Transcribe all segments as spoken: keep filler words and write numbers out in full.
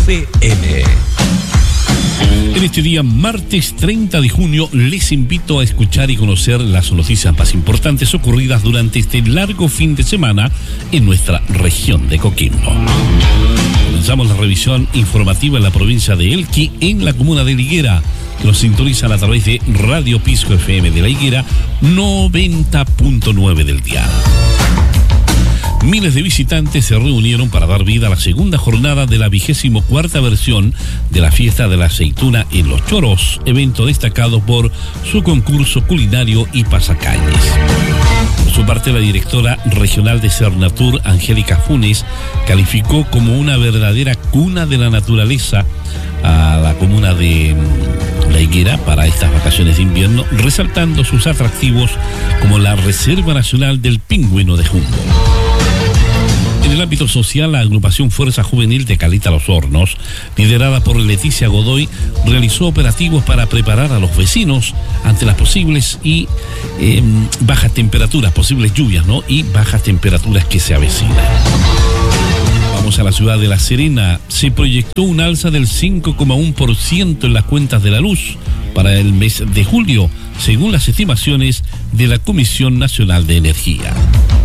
F M. En este día, martes treinta de junio, les invito a escuchar y conocer las noticias más importantes ocurridas durante este largo fin de semana en nuestra región de Coquimbo. Comenzamos la revisión informativa en la provincia de Elqui, en la comuna de La Higuera, que nos sintonizan a través de Radio Pisco F M de La Higuera, noventa punto nueve del dial. Miles de visitantes se reunieron para dar vida a la segunda jornada de la vigésimo cuarta versión de la fiesta de la aceituna en Los Choros, evento destacado por su concurso culinario y pasacalles. Por su parte, la directora regional de Cernatur, Angélica Funes, calificó como una verdadera cuna de la naturaleza a la comuna de La Higuera para estas vacaciones de invierno, resaltando sus atractivos como la Reserva Nacional del Pingüino de Jumbo. En el ámbito social, la agrupación Fuerza Juvenil de Caleta Los Hornos, liderada por Leticia Godoy, realizó operativos para preparar a los vecinos ante las posibles y eh, bajas temperaturas, posibles lluvias, ¿no? Y bajas temperaturas que se avecinan. Vamos a la ciudad de La Serena. Se proyectó un alza del cinco coma uno por ciento en las cuentas de la luz para el mes de julio, según las estimaciones de la Comisión Nacional de Energía.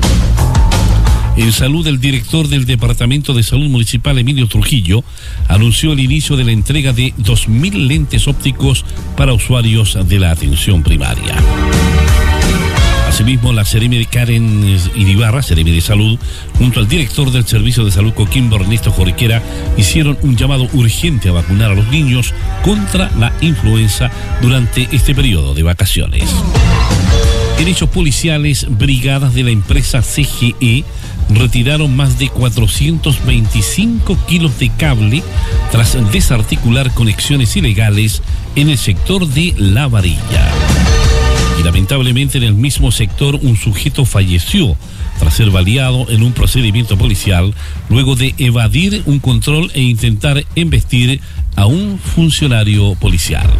En salud, el director del Departamento de Salud Municipal, Emilio Trujillo, anunció el inicio de la entrega de dos mil lentes ópticos para usuarios de la atención primaria. Asimismo, la Seremi de Karen Iribarra, Seremi de Salud, junto al director del Servicio de Salud Coquimbo, Ernesto Jorquera, hicieron un llamado urgente a vacunar a los niños contra la influenza durante este periodo de vacaciones. En hechos policiales, brigadas de la empresa C G E retiraron más de cuatrocientos veinticinco kilos de cable tras desarticular conexiones ilegales en el sector de La Varilla. Y lamentablemente en el mismo sector un sujeto falleció tras ser baleado en un procedimiento policial luego de evadir un control e intentar embestir a un funcionario policial.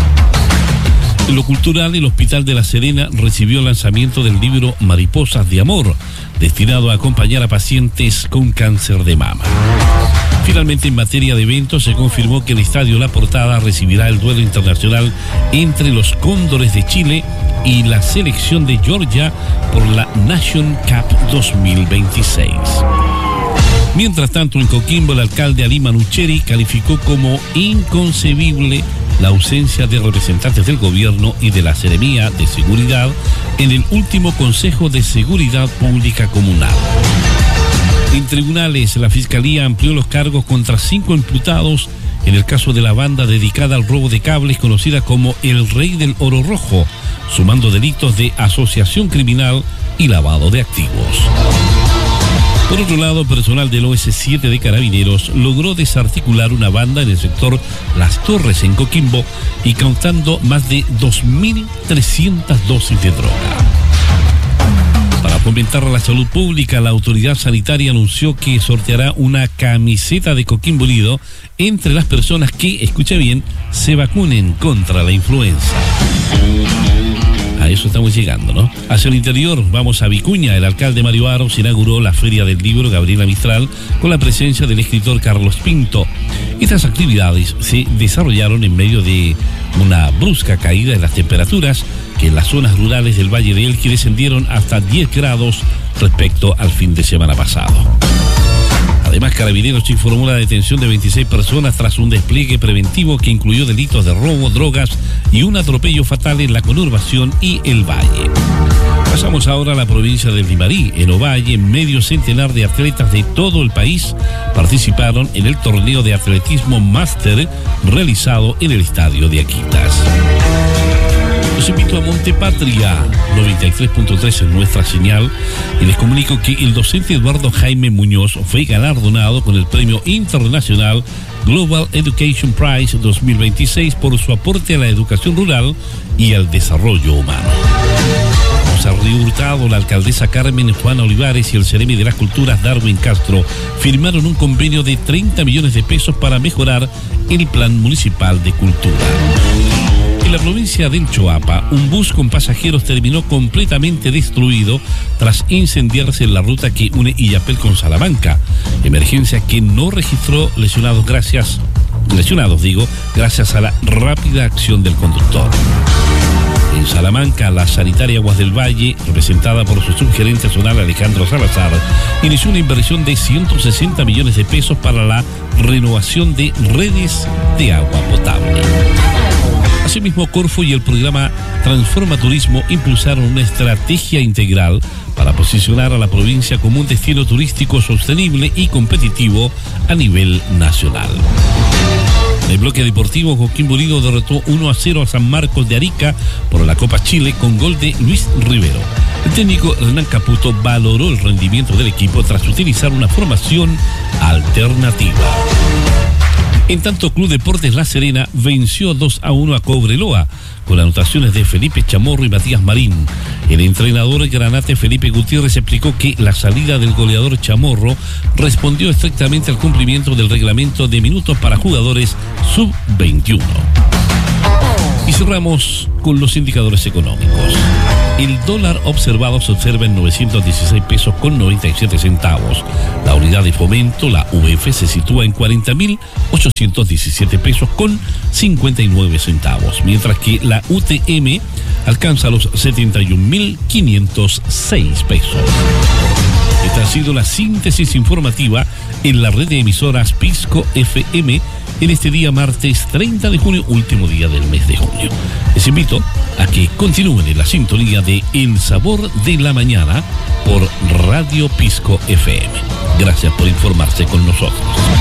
En lo cultural, el Hospital de La Serena recibió el lanzamiento del libro Mariposas de Amor, destinado a acompañar a pacientes con cáncer de mama. Finalmente, en materia de eventos, se confirmó que el Estadio La Portada recibirá el duelo internacional entre los Cóndores de Chile y la selección de Georgia por la Nation Cup dos mil veintiséis. Mientras tanto, en Coquimbo, el alcalde Ali Manucheri calificó como inconcebible la ausencia de representantes del gobierno y de la Seremía de Seguridad en el último Consejo de Seguridad Pública Comunal. En tribunales, la Fiscalía amplió los cargos contra cinco imputados en el caso de la banda dedicada al robo de cables conocida como el Rey del Oro Rojo, sumando delitos de asociación criminal y lavado de activos. Por otro lado, personal del O S siete de Carabineros logró desarticular una banda en el sector Las Torres en Coquimbo y cautando más de dos mil trescientas dosis de droga. Para fomentar la salud pública, la autoridad sanitaria anunció que sorteará una camiseta de Coquimbo Unido entre las personas que, escuche bien, se vacunen contra la influenza. A eso estamos llegando, ¿no? Hacia el interior, vamos a Vicuña. El alcalde Mario Aros inauguró la Feria del Libro Gabriela Mistral con la presencia del escritor Carlos Pinto. Estas actividades se desarrollaron en medio de una brusca caída en las temperaturas que en las zonas rurales del Valle de Elqui descendieron hasta diez grados respecto al fin de semana pasado. Además, Carabineros informó la detención de veintiséis personas tras un despliegue preventivo que incluyó delitos de robo, drogas y un atropello fatal en la conurbación y el Valle. Pasamos ahora a la provincia del Limarí. En Ovalle, medio centenar de atletas de todo el país participaron en el torneo de atletismo máster realizado en el estadio de Aquitas. Los invito a Montepatria, noventa y tres punto tres en nuestra señal, y les comunico que el docente Eduardo Jaime Muñoz fue galardonado con el Premio Internacional Global Education Prize dos mil veintiséis por su aporte a la educación rural y al desarrollo humano. Rosa Río Hurtado, la alcaldesa Carmen Juana Olivares y el Seremi de las Culturas Darwin Castro firmaron un convenio de treinta millones de pesos para mejorar el Plan Municipal de Cultura. la provincia del Choapa, un bus con pasajeros terminó completamente destruido tras incendiarse en la ruta que une Illapel con Salamanca. Emergencia que no registró lesionados gracias, lesionados digo, gracias a la rápida acción del conductor. En Salamanca, la sanitaria Aguas del Valle, representada por su subgerente zonal Alejandro Salazar, inició una inversión de ciento sesenta millones de pesos para la renovación de redes de agua potable. Asimismo, Corfo y el programa Transforma Turismo impulsaron una estrategia integral para posicionar a la provincia como un destino turístico sostenible y competitivo a nivel nacional. El bloque deportivo, Coquimbo Unido derrotó uno a cero a San Marcos de Arica por la Copa Chile con gol de Luis Rivero. El técnico Hernán Caputo valoró el rendimiento del equipo tras utilizar una formación alternativa. En tanto, Club Deportes La Serena venció dos a uno a Cobreloa, con anotaciones de Felipe Chamorro y Matías Marín. El entrenador granate Felipe Gutiérrez explicó que la salida del goleador Chamorro respondió estrictamente al cumplimiento del reglamento de minutos para jugadores sub veintiuno. Y cerramos con los indicadores económicos. El dólar observado se observa en novecientos dieciséis pesos con noventa y siete centavos. La unidad de fomento, la U F, se sitúa en cuarenta mil ochocientos diecisiete pesos con cincuenta y nueve centavos, mientras que la U T M alcanza los setenta y un mil quinientos seis pesos. Esta ha sido la síntesis informativa en la red de emisoras Pisco F M en este día martes treinta de junio, último día del mes de junio. Les invito a que continúen en la sintonía de El Sabor de la Mañana por Radio Pisco F M. Gracias por informarse con nosotros.